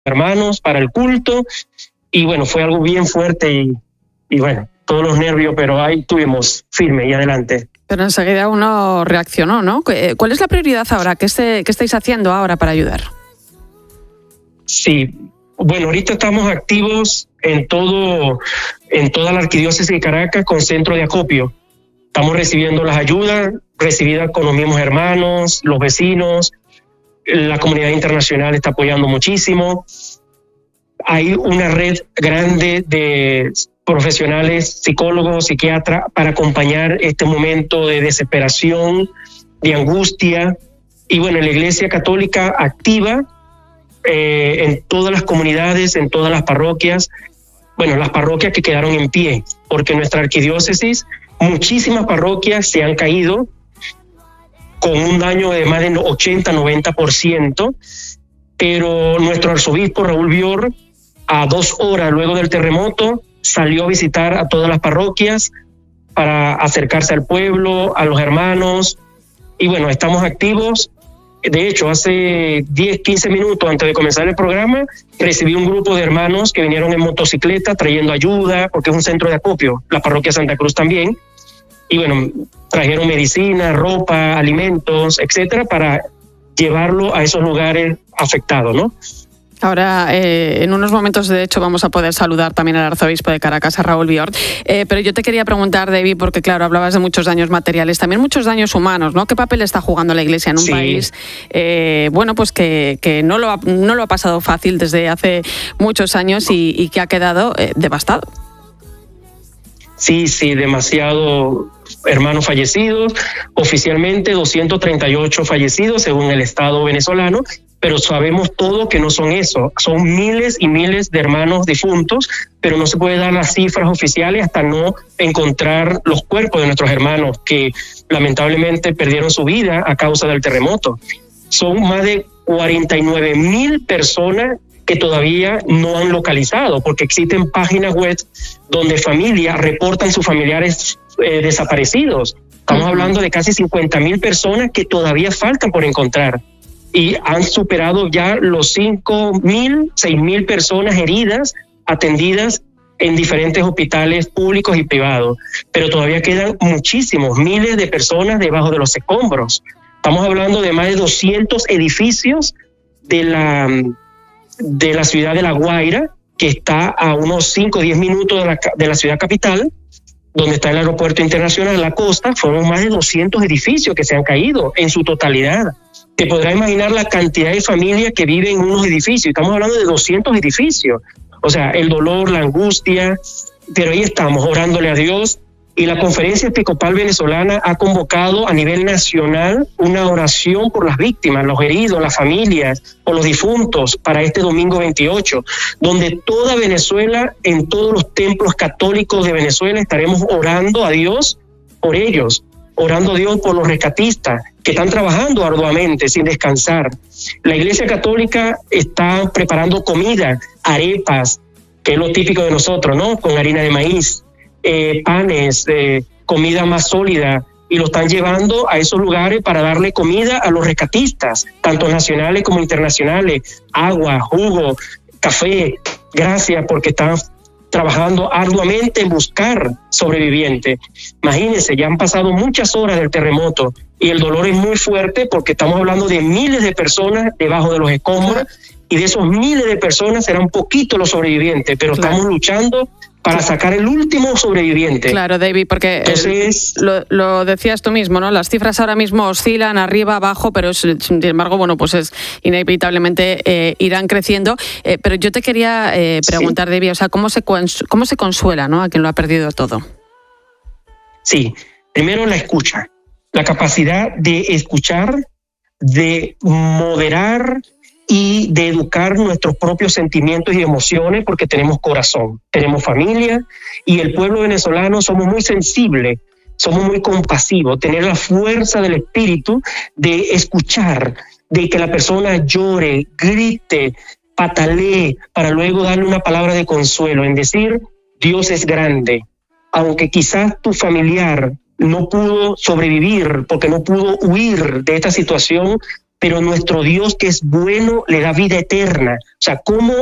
hermanos para el culto, y bueno, fue algo bien fuerte y bueno, todos los nervios, pero ahí estuvimos firme y adelante. Pero enseguida uno reaccionó, ¿no? ¿Cuál es la prioridad ahora? ¿Qué estáis haciendo ahora para ayudar? Sí, bueno, ahorita estamos activos en toda la arquidiócesis de Caracas con centro de acopio. Estamos recibiendo las ayudas recibidas con los mismos hermanos, los vecinos, la comunidad internacional está apoyando muchísimo. Hay una red grande de profesionales, psicólogos, psiquiatras, para acompañar este momento de desesperación, de angustia. Y bueno, la Iglesia Católica activa en todas las comunidades, en todas las parroquias, bueno, las parroquias que quedaron en pie, porque en nuestra arquidiócesis muchísimas parroquias se han caído con un daño de más del 80-90%, pero nuestro arzobispo Raúl Bior, a 2 horas luego del terremoto, salió a visitar a todas las parroquias para acercarse al pueblo, a los hermanos, y bueno, estamos activos. De hecho, hace 10-15 minutos antes de comenzar el programa, recibí un grupo de hermanos que vinieron en motocicleta trayendo ayuda, porque es un centro de acopio, la parroquia Santa Cruz también, y bueno, trajeron medicina, ropa, alimentos, etcétera, para llevarlo a esos lugares afectados, ¿no? Ahora, en unos momentos, de hecho, vamos a poder saludar también al arzobispo de Caracas, a Raúl Bior. Pero yo te quería preguntar, David, porque claro, hablabas de muchos daños materiales, también muchos daños humanos, ¿no? ¿Qué papel está jugando la Iglesia en un país, bueno, pues que no lo ha pasado fácil desde hace muchos años y que ha quedado devastado? Sí, demasiado hermanos fallecidos, oficialmente 238 fallecidos según el Estado venezolano, pero sabemos todo que no son eso, son miles y miles de hermanos difuntos, pero no se puede dar las cifras oficiales hasta no encontrar los cuerpos de nuestros hermanos que lamentablemente perdieron su vida a causa del terremoto. Son más de 49,000 personas que todavía no han localizado, porque existen páginas web donde familias reportan sus familiares desaparecidos. Estamos hablando de casi 50,000 personas que todavía faltan por encontrar. Y han superado ya los 5,000, 6,000 personas heridas, atendidas en diferentes hospitales públicos y privados. Pero todavía quedan muchísimos, miles de personas debajo de los escombros. Estamos hablando de más de 200 edificios de la ciudad de La Guaira, que está a unos 5 o 10 minutos de la ciudad capital, donde está el aeropuerto internacional de la costa. Fueron más de 200 edificios que se han caído en su totalidad. Te podrás imaginar la cantidad de familias que viven en unos edificios. Estamos hablando de 200 edificios. O sea, el dolor, la angustia, pero ahí estamos orándole a Dios. Y la Conferencia Episcopal Venezolana ha convocado a nivel nacional una oración por las víctimas, los heridos, las familias, por los difuntos para este domingo 28, donde toda Venezuela, en todos los templos católicos de Venezuela, estaremos orando a Dios por ellos, orando a Dios por los rescatistas que están trabajando arduamente, sin descansar. La Iglesia Católica está preparando comida, arepas, que es lo típico de nosotros, ¿no? Con harina de maíz, panes, comida más sólida, y lo están llevando a esos lugares para darle comida a los rescatistas, tanto nacionales como internacionales, agua, jugo, café. Gracias, porque están trabajando arduamente en buscar sobrevivientes. Imagínense, ya han pasado muchas horas del terremoto y el dolor es muy fuerte porque estamos hablando de miles de personas debajo de los escombros, y de esos miles de personas serán poquitos los sobrevivientes, pero estamos luchando para sacar el último sobreviviente. Claro, David, porque entonces, lo decías tú mismo, ¿no? Las cifras ahora mismo oscilan arriba, abajo, pero sin embargo, bueno, pues es inevitablemente irán creciendo. Pero yo te quería preguntar, David, o sea, ¿cómo se consuela, ¿no?, a quien lo ha perdido todo? Sí, primero la escucha, la capacidad de escuchar, de moderar y de educar nuestros propios sentimientos y emociones, porque tenemos corazón, tenemos familia, y el pueblo venezolano somos muy sensibles, somos muy compasivos, tener la fuerza del espíritu de escuchar, de que la persona llore, grite, patalee, para luego darle una palabra de consuelo, en decir, Dios es grande, aunque quizás tu familiar no pudo sobrevivir porque no pudo huir de esta situación, pero nuestro Dios, que es bueno, le da vida eterna. O sea, ¿cómo